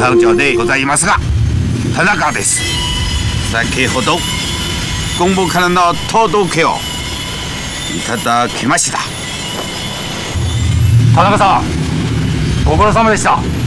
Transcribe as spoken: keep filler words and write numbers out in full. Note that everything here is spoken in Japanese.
艦長でございますが、田中です。先ほど本部からの届けをいただきました。 田中さん、ご苦労様でした。